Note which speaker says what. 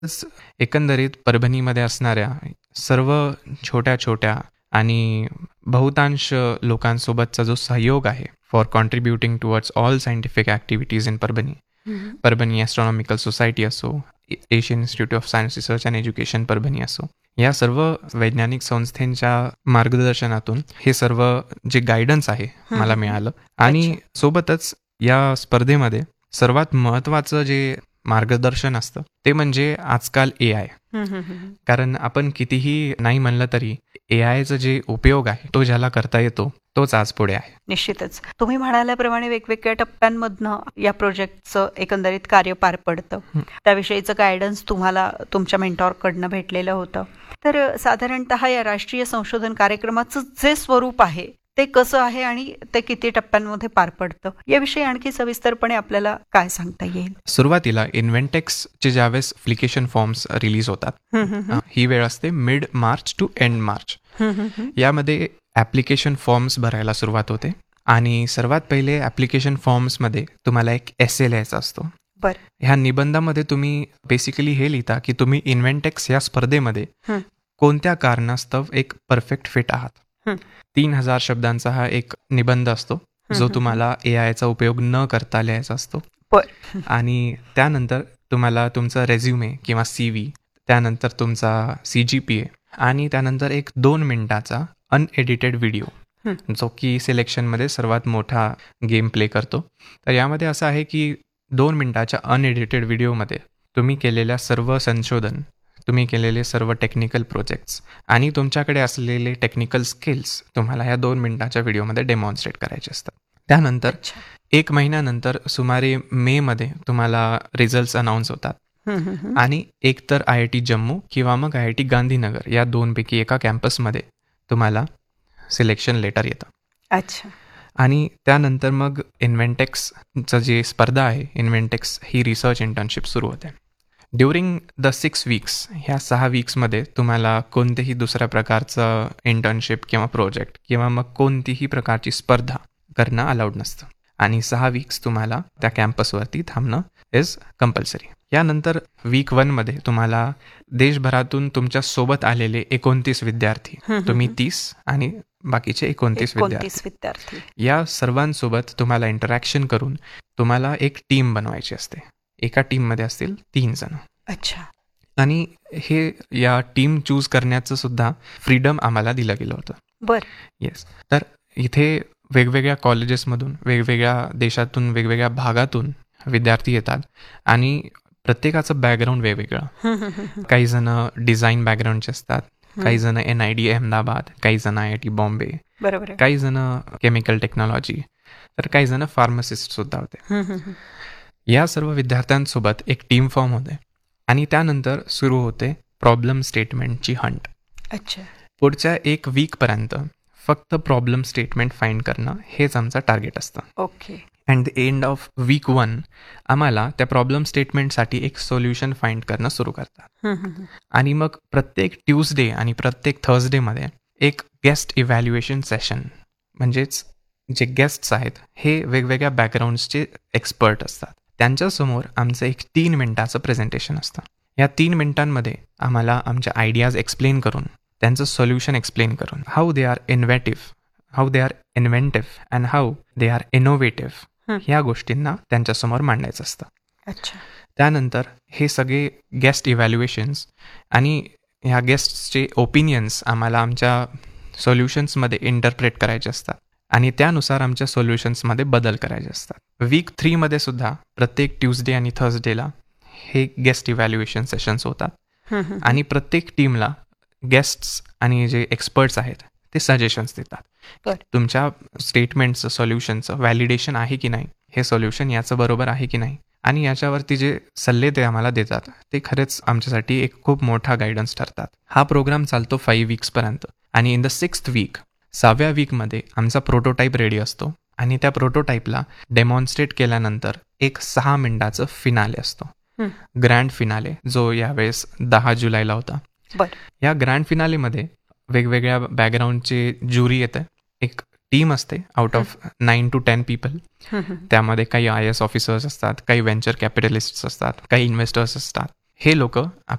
Speaker 1: एकंदरीत परभणीमध्ये असणाऱ्या सर्व छोट्या छोट्या आणि बहुतांश लोकांसोबतचा जो सहयोग आहे for contributing towards all scientific activities in Parbhani, Parbhani astronomical society असो, Asian institute of science research and education Parbhani असो, या सर्व वैज्ञानिक संस्थेच्या मार्गदर्शनातून हे सर्व जे गायडन्स आहे मला मिळालं. आणि सोबतच या स्पर्धेमध्ये सर्वात महत्त्वाचं जे मार्गदर्शन असतं ते म्हणजे आजकाल AI. कारण आपण कितीही नाही म्हणलं तरी AIचा जे उपयोग आहे तो ज्याला करता येतो तोच आज पुढे आहे.
Speaker 2: निश्चितच तुम्ही म्हणाल्याप्रमाणे वेगवेगळ्या टप्प्यांमधनं या प्रोजेक्टचं एकंदरीत कार्य पार पडतं. त्याविषयीचं गायडन्स तुम्हाला तुमच्या मेंटॉरकडनं भेटलेलं होतं. तर साधारणतः या राष्ट्रीय संशोधन कार्यक्रमाचं जे स्वरूप आहे ते कसं आहे आणि ते किती टप्प्यांमध्ये पार पडतं याविषयी आणखी सविस्तरपणे आपल्याला काय सांगता येईल?
Speaker 1: सुरुवातीला इन्व्हेंटेक्सचे ज्यावेळेस ऍप्लिकेशन फॉर्म्स रिलीज होतात, ही वेळ असते mid March two end March. यामध्ये ऍप्लिकेशन फॉर्म्स भरायला सुरुवात होते आणि सर्वात पहिले ऍप्लिकेशन फॉर्म्समध्ये तुम्हाला एक एसे लिहायचा असतो. ह्या निबंधामध्ये तुम्ही बेसिकली हे लिहिता की तुम्ही इन्व्हेंटेक्स या स्पर्धेमध्ये कोणत्या कारणास्तव एक परफेक्ट फिट आहात. 3000 शब्दांचा हा एक निबंध असतो जो तुम्हाला AIचा उपयोग न करता लिहायचा असतो. आणि त्यानंतर तुम्हाला तुमचा रेझ्युमे किंवा CV, त्यानंतर तुमचा CGPA आणि त्यानंतर एक 2 मिनिटाचा अनएडिटेड व्हिडिओ जो की सिलेक्शनमध्ये सर्वात मोठा गेम प्ले करतो. तर यामध्ये असं आहे की 2 मिनिटाच्या अनएडिटेड व्हिडिओमध्ये तुम्ही केलेल्या सर्व संशोधन, तुम्ही केलेले सर्व टेक्निकल प्रोजेक्ट्स आणि तुमच्याकडे असलेले टेक्निकल स्किल्स तुम्हाला ह्या 2 मिनिटाच्या व्हिडिओमध्ये डेमॉन्स्ट्रेट करायचे असतात. त्यानंतर 1 महिन्यानंतर सुमारे मेमध्ये तुम्हाला रिझल्ट्स अनाऊन्स होतात आणि एकतर IIT जम्मू किंवा मग IIT गांधीनगर या 2पैकी एका कॅम्पसमध्ये तुम्हाला सिलेक्शन लेटर येतं.
Speaker 2: अच्छा.
Speaker 1: आणि त्यानंतर मग इन्व्हेंटेक्सचं जे स्पर्धा आहे, इन्व्हेंटेक्स ही रिसर्च इंटर्नशिप सुरू होते. ड्युरिंग द 6 वीक्स, ह्या 6 वीक्समध्ये तुम्हाला कोणतेही दुसऱ्या प्रकारचं इंटर्नशिप किंवा प्रोजेक्ट किंवा मग कोणतीही प्रकारची स्पर्धा करणं अलाउड नसतं आणि 6 वीक्स तुम्हाला त्या कॅम्पसवरती थांबणं इज कंपल्सरी. यानंतर वीक 1मध्ये तुम्हाला देशभरातून तुमच्या सोबत आलेले 29 विद्यार्थी, तुम्ही 30 आणि बाकीचे 29 विद्यार्थी, या सर्वांसोबत तुम्हाला इंटरॅक्शन करून तुम्हाला एक टीम बनवायची असते. एका टीममध्ये असतील 3 जण.
Speaker 2: अच्छा.
Speaker 1: आणि हे या टीम चूज करण्याचं सुद्धा फ्रीडम आम्हाला दिलं गेलं होतं. येस. तर इथे वेगवेगळ्या कॉलेजेसमधून, वेगवेगळ्या देशातून, वेगवेगळ्या भागातून विद्यार्थी येतात आणि प्रत्येकाचं बॅकग्राऊंड वेगवेगळं. काही जण डिझाईन बॅकग्राऊंडचे असतात, काही जण NID अहमदाबाद, काही जण IIT बॉम्बे, काही जण केमिकल टेक्नॉलॉजी, तर काही जण फार्मासिस्ट सुद्धा होते. या सर्व विद्यार्थ्यांसोबत एक टीम फॉर्म होते आणि त्यानंतर सुरू होते प्रॉब्लेम स्टेटमेंटची हंट.
Speaker 2: अच्छा.
Speaker 1: पुढच्या 1 वीकपर्यंत फक्त प्रॉब्लेम स्टेटमेंट फाइंड करणं हेच आमचं टार्गेट असतं.
Speaker 2: Okay.
Speaker 1: And the end of weak 1 आम्हाला त्या प्रॉब्लेम स्टेटमेंटसाठी एक सोल्युशन फाइंड करणं सुरू करतात. आणि मग प्रत्येक ट्यूजडे आणि प्रत्येक थर्सडेमध्ये एक गेस्ट इव्हॅल्युएशन सेशन, म्हणजेच जे गेस्ट्स आहेत हे वेगवेगळ्या बॅकग्राऊंड्सचे एक्सपर्ट असतात. त्यांच्यासमोर आमचं एक 3 मिनिटाचं प्रेझेंटेशन असतं. या 3 मिनिटांमध्ये आम्हाला आमच्या आयडियाज एक्सप्लेन करून, त्यांचं सोल्युशन एक्सप्लेन करून, how they are inventive and how they are innovative, ह्या गोष्टींना त्यांच्यासमोर मांडायचं असतं.
Speaker 2: अच्छा.
Speaker 1: त्यानंतर हे सगळे गेस्ट इव्हॅल्युएशन्स आणि ह्या गेस्टचे ओपिनियन्स आम्हाला आमच्या सोल्युशन्समध्ये इंटरप्रेट करायचे असतात आणि त्यानुसार आमच्या सोल्युशन्समध्ये बदल करायचे असतात. वीक 3मध्ये सुद्धा प्रत्येक ट्यूजडे आणि थर्सडेला हे गेस्ट इव्हॅल्युएशन सेशन्स होतात आणि प्रत्येक टीमला गेस्ट्स आणि जे एक्सपर्ट्स आहेत ते सजेशन्स देतात. तुमच्या स्टेटमेंटचं, सोल्युशनचं व्हॅलिडेशन आहे की नाही, हे सोल्युशन याचं बरोबर आहे की नाही, आणि याच्यावरती जे सल्ले ते आम्हाला देतात ते खरेच आमच्यासाठी एक खूप मोठा गायडन्स ठरतात. हा प्रोग्राम चालतो 5 वीक्सपर्यंत आणि इन द 6th वीक, 6व्या वीकमध्ये आमचा प्रोटोटाईप रेडी असतो आणि त्या प्रोटोटाईपला डेमॉन्स्ट्रेट केल्यानंतर एक 6 मिनिटाचं फिनाले असतो, ग्रँड फिनाले, जो यावेळेस 10 जुलैला होता. या ग्रँड फिनालेमध्ये वेगवेगळ्या बॅकग्राऊंडचे ज्युरी येते. एक टीम असते आउट ऑफ 9 to 10 पीपल. त्यामध्ये काही IAS ऑफिसर्स असतात, काही व्हेंचर कॅपिटलिस्ट्स असतात, काही इन्व्हेस्टर्स असतात. हे लोक